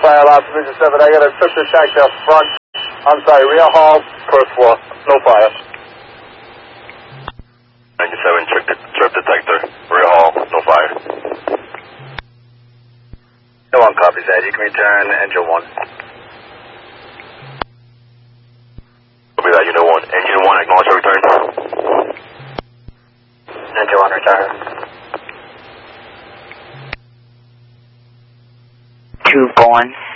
fire alarm, Division 7. I got a trip detector front, I'm sorry, rear hall, first floor. No fire. 97, trip detector, rear hall, no fire. No one copies that. You can return engine 1. Copy that, unit 1. Engine 1, acknowledge your return. Engine 1, return. 2 going.